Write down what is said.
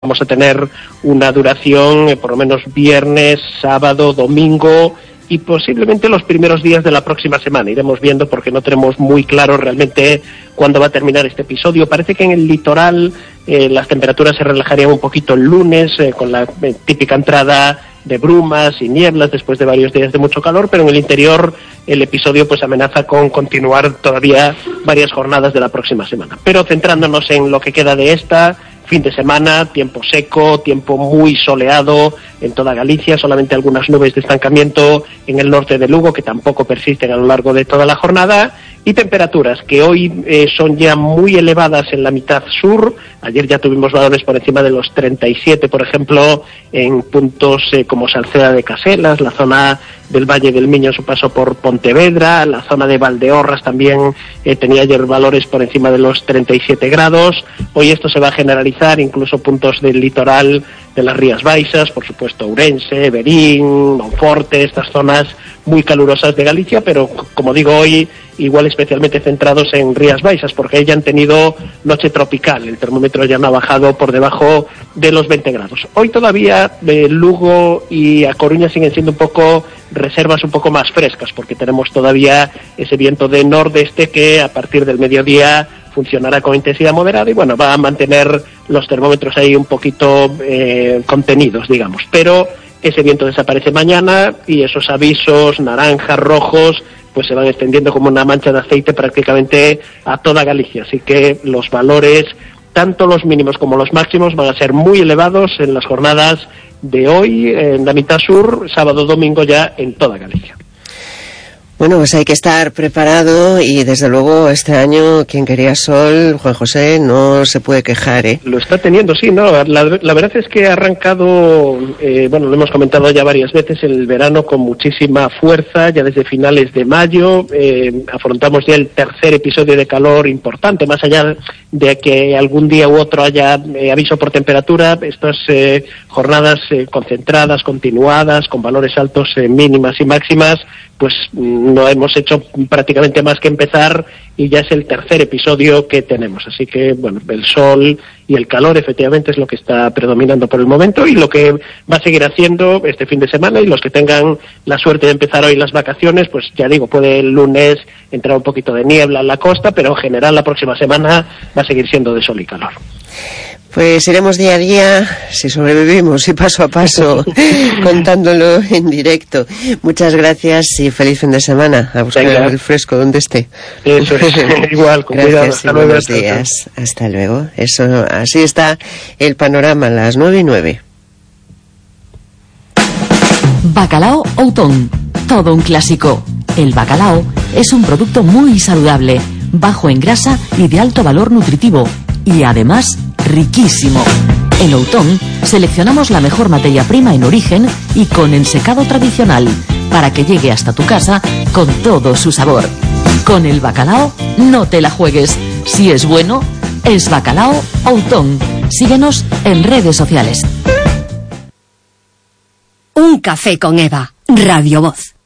vamos a tener una duración por lo menos viernes, sábado, domingo y posiblemente los primeros días de la próxima semana. Iremos viendo porque no tenemos muy claro realmente cuándo va a terminar este episodio. Parece que en el litoral las temperaturas se relajarían un poquito el lunes con la típica entrada de brumas y nieblas después de varios días de mucho calor, pero en el interior el episodio pues amenaza con continuar todavía varias jornadas de la próxima semana. Pero centrándonos en lo que queda de esta, fin de semana, tiempo seco, tiempo muy soleado en toda Galicia, solamente algunas nubes de estancamiento en el norte de Lugo que tampoco persisten a lo largo de toda la jornada, y temperaturas que hoy son ya muy elevadas en la mitad sur. Ayer ya tuvimos valores por encima de los 37, por ejemplo, en puntos como Salceda de Caselas, la zona del Valle del Miño en su paso por Pontevedra, la zona de Valdeorras también tenía ayer valores por encima de los 37 grados. Hoy esto se va a generalizar, incluso puntos del litoral de las Rías Baixas, por supuesto Ourense, Verín, Monforte, estas zonas muy calurosas de Galicia, pero como digo hoy, igual especialmente centrados en Rías Baixas, porque ya han tenido noche tropical, el termómetro ya no ha bajado por debajo de los 20 grados. Hoy todavía Lugo y A Coruña siguen siendo un poco reservas un poco más frescas, porque tenemos todavía ese viento de nordeste que a partir del mediodía funcionará con intensidad moderada y bueno, va a mantener los termómetros ahí un poquito contenidos, digamos, pero ese viento desaparece mañana y esos avisos naranjas, rojos, pues se van extendiendo como una mancha de aceite prácticamente a toda Galicia, así que los valores, tanto los mínimos como los máximos, van a ser muy elevados en las jornadas de hoy en la mitad sur, sábado, domingo ya en toda Galicia. Bueno, pues hay que estar preparado y desde luego este año quien quería sol, Juan José, no se puede quejar, ¿eh? Lo está teniendo, sí, ¿no? La verdad es que ha arrancado, bueno, lo hemos comentado ya varias veces, el verano con muchísima fuerza, ya desde finales de mayo, afrontamos ya el tercer episodio de calor importante, más allá de que algún día u otro haya aviso por temperatura, estas jornadas concentradas, continuadas, con valores altos mínimas y máximas, pues no hemos hecho prácticamente más que empezar y ya es el tercer episodio que tenemos. Así que, bueno, el sol y el calor efectivamente es lo que está predominando por el momento y lo que va a seguir haciendo este fin de semana, y los que tengan la suerte de empezar hoy las vacaciones, pues ya digo, puede el lunes entrar un poquito de niebla en la costa, pero en general la próxima semana va a seguir siendo de sol y calor. Pues iremos día a día, si sobrevivimos, y paso a paso, contándolo en directo. Muchas gracias y feliz fin de semana. A buscar el fresco donde esté. Eso es, igual, con gracias, cuidado. Hasta luego. Buenos días. Hasta luego. Eso, así está el panorama, a las 9:09. Bacalao Outón, todo un clásico. El bacalao es un producto muy saludable, bajo en grasa y de alto valor nutritivo, y además riquísimo. En Outón seleccionamos la mejor materia prima en origen y con ensecado tradicional para que llegue hasta tu casa con todo su sabor. Con el bacalao no te la juegues. Si es bueno, es Bacalao Outón. Síguenos en redes sociales. Un café con Eva, Radio Voz.